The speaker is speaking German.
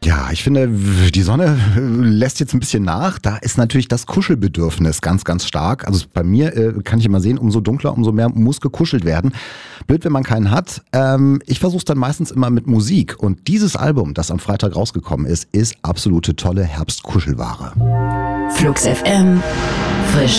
Ja, ich finde, die Sonne lässt jetzt ein bisschen nach. Da ist natürlich das Kuschelbedürfnis ganz, ganz stark. Also bei mir kann ich immer sehen, umso dunkler, umso mehr muss gekuschelt werden. Blöd, wenn man keinen hat. Ich versuche es dann meistens immer mit Musik. Und dieses Album, das am Freitag rausgekommen ist absolute tolle Herbstkuschelware. Flux FM, frisch